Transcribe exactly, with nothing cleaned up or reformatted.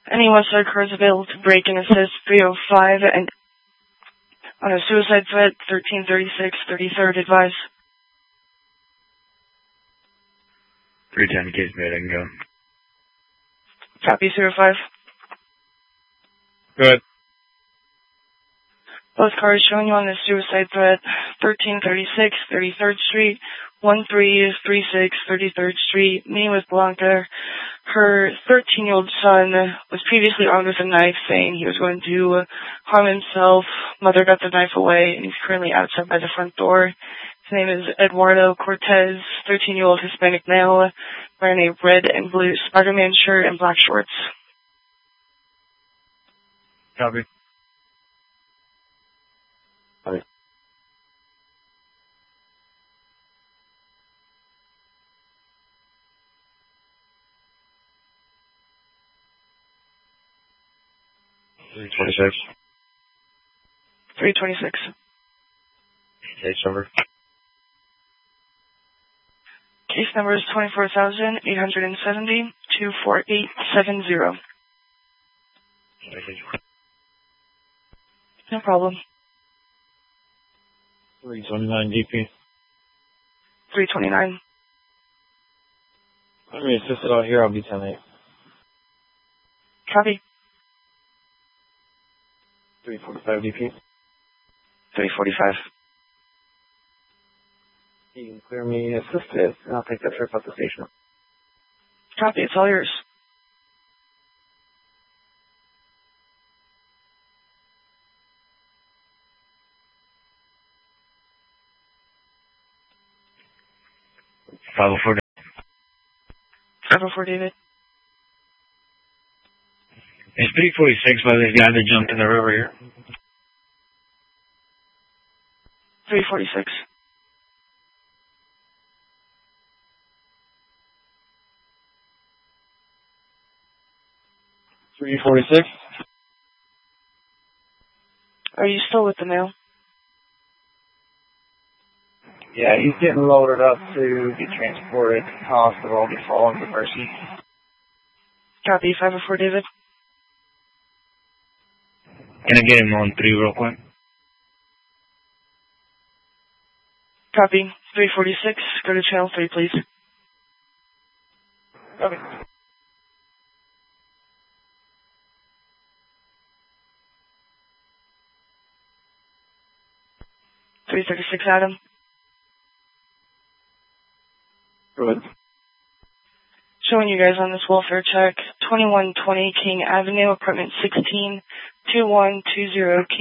Any Westside cars available to break and assist three oh five and on a suicide threat, thirteen thirty-six, thirty-third advise. three ten, case made, I can go. Copy, zero five. Good. Both cars showing you on the suicide threat, thirteen thirty-six, thirty-third Street, one three three six, thirty-third Street, meeting with Blanca. Her thirteen-year-old son was previously armed with a knife, saying he was going to harm himself. Mother got the knife away, and he's currently outside by the front door. His name is Eduardo Cortez, thirteen-year-old Hispanic male, wearing a red and blue Spider-Man shirt and black shorts. Copy. Copy. three twenty-six. three twenty-six. Case number. Case number is twenty-four thousand eight hundred seventy, two four eight seven zero. Thank you. No problem. three twenty-nine D P. three twenty-nine. Let me assist it out here, I'll be ten eight. Copy. three forty-five D P. three forty-five. You can clear me assisted, and I'll take that trip out the station. Copy, it's all yours. five oh four. five oh four, David. It's three forty-six by this guy that jumped in the river here. three forty-six. three forty-six. Are you still with the mail? Yeah, he's getting loaded up to be transported to the hospital. I'll be following the person. Copy, five oh four, David. Can I get him on three real quick? Copy, three forty-six. Go to channel three, please. Copy. three thirty-six, Adam. Good. Showing you guys on this welfare check, twenty-one twenty King Avenue, apartment sixteen, two one two zero.